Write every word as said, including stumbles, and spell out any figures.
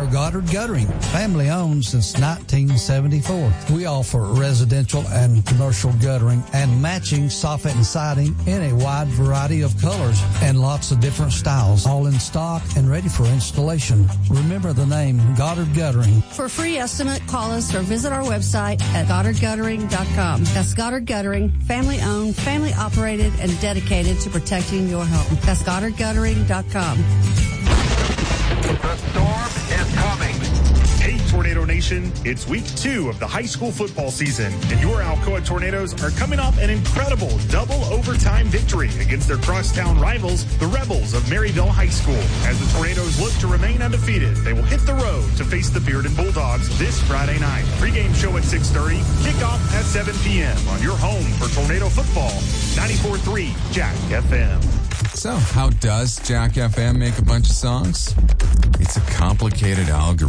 are Goddard Guttering, family owned since nineteen seventy-four. We offer residential and commercial guttering and matching soffit and siding in a wide variety of colors and lots of different styles, all in stock and ready for installation. Remember the name Goddard Guttering. For a free estimate, call us or visit our website at goddard guttering dot com. That's Goddard Guttering, family owned, family operated, and dedicated to protecting your home. That's goddard guttering dot com. The storm is coming. Hey, Tornado Nation, it's week two of the high school football season, and your Alcoa Tornadoes are coming off an incredible double overtime victory against their crosstown rivals, the Rebels of Maryville High School. As the Tornadoes look to remain undefeated, they will hit the road to face the Bearden Bulldogs this Friday night. Pre-game show at six thirty, kickoff at seven p.m. on your home for Tornado football, ninety-four point three Jack F M. So, how does Jack F M make a bunch of songs? It's a complicated algorithm.